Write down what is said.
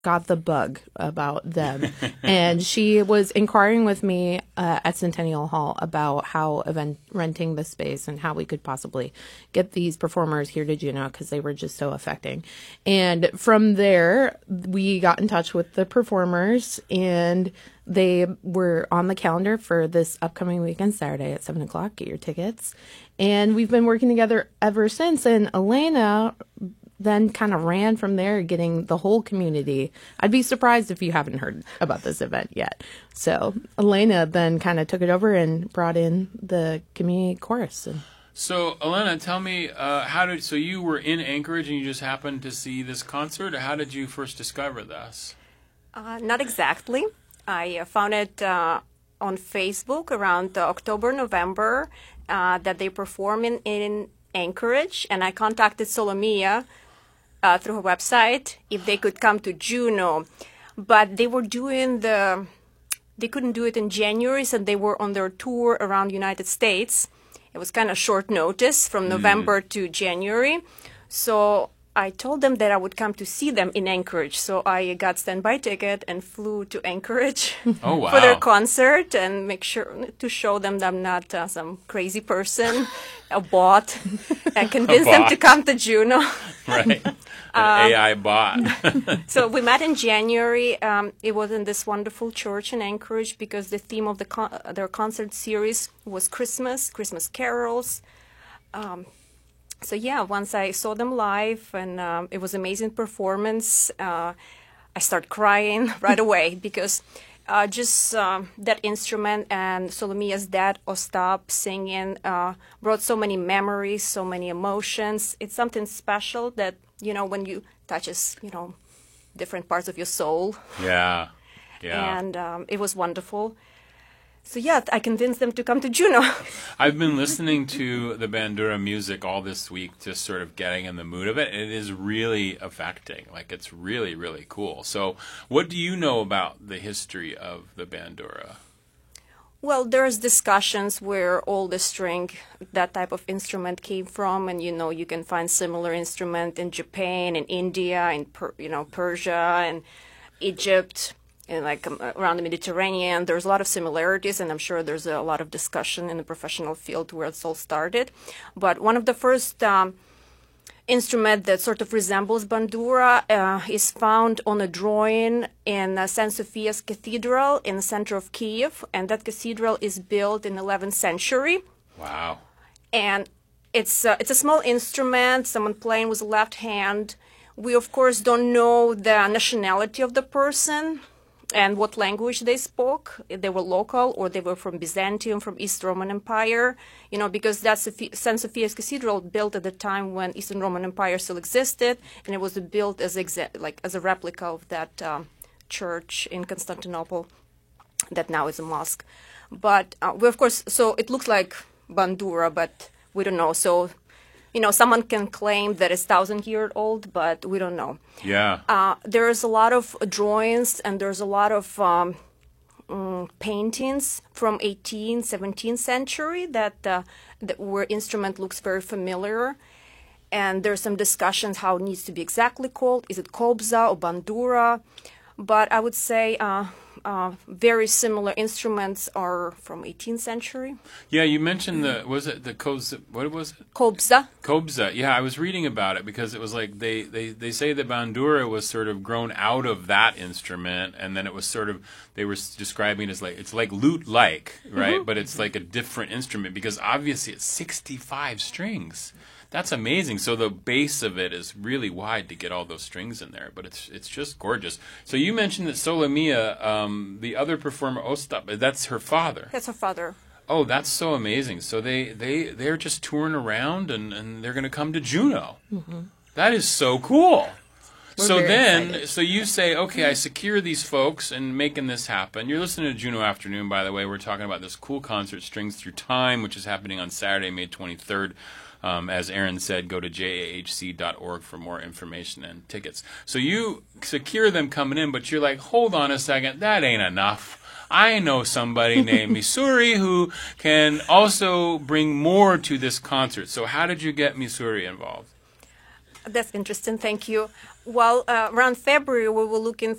got the bug about them. And she was inquiring with me at Centennial Hall about how renting the space and how we could possibly get these performers here to Juneau because they were just so affecting. And from there, we got in touch with the performers, and they were on the calendar for this upcoming weekend, Saturday at 7 o'clock. Get your tickets. And we've been working together ever since. And Elena then kind of ran from there, getting the whole community. I'd be surprised if you haven't heard about this event yet. So Elena then kind of took it over and brought in the community chorus. So Elena, tell me, so you were in Anchorage and you just happened to see this concert? How did you first discover this? Not exactly. I found it on Facebook around October, November, that they perform in Anchorage, and I contacted Solomia through her website if they could come to Juneau, but they couldn't do it in January, so they were on their tour around the United States. It was kind of short notice from November to January, so I told them that I would come to see them in Anchorage. So I got standby ticket and flew to Anchorage for their concert and make sure to show them that I'm not some crazy person, a bot, and convince them to come to Juneau. Right. An AI bot. So we met in January. It was in this wonderful church in Anchorage because the theme of their concert series was Christmas carols. So yeah, once I saw them live, and it was an amazing performance, I started crying right away because just that instrument and Solomia's dad, Ostap, singing brought so many memories, so many emotions. It's something special that, when you touches, different parts of your soul. Yeah. And it was wonderful. So yeah, I convinced them to come to Juneau. I've been listening to the Bandura music all this week, just sort of getting in the mood of it. It is really affecting. Like, it's really, really cool. So what do you know about the history of the Bandura? Well, there's discussions where all the string, that type of instrument came from, and you can find similar instrument in Japan, in India, in Persia, and Egypt. And around the Mediterranean, there's a lot of similarities, and I'm sure there's a lot of discussion in the professional field where it's all started. But one of the first instrument that sort of resembles bandura is found on a drawing in St. Sophia's Cathedral in the center of Kiev, and that cathedral is built in the 11th century. Wow! And it's a small instrument, someone playing with the left hand. We of course don't know the nationality of the person and what language they spoke. If they were local or they were from Byzantium, from East Roman Empire, because that's St. Sophia's Cathedral built at the time when Eastern Roman Empire still existed, and it was built as a replica of that church in Constantinople that now is a mosque. But we, of course, so it looks like bandura, but we don't know. So someone can claim that it's 1,000-year-old, but we don't know. Yeah. There's a lot of drawings, and there's a lot of paintings from 18th, 17th century that where instrument looks very familiar. And there's some discussions how it needs to be exactly called. Is it kobza or bandura? But I would say very similar instruments are from 18th century. Yeah, you mentioned was it the kobza? What was it? Kobza. Kobza. Yeah, I was reading about it because it was like they say that bandura was sort of grown out of that instrument, and then it was sort of, they were describing it as it's like lute-like, right? Mm-hmm. But it's like a different instrument because obviously it's 65 strings. That's amazing. So the base of it is really wide to get all those strings in there, but it's just gorgeous. So you mentioned that Solomia, the other performer, Ostap, that's her father. That's her father. Oh, that's so amazing. So they're just touring around and they're going to come to Juneau. Mm-hmm. That is so cool. So you say, okay, I secure these folks and making this happen. You're listening to Juneau Afternoon, by the way. We're talking about this cool concert, Strings Through Time, which is happening on Saturday, May 23rd. As Aaron said, go to jahc.org for more information and tickets. So you secure them coming in, but you're like, hold on a second, that ain't enough. I know somebody named Missouri who can also bring more to this concert. So how did you get Missouri involved? That's interesting. Thank you. Well, around February, we were looking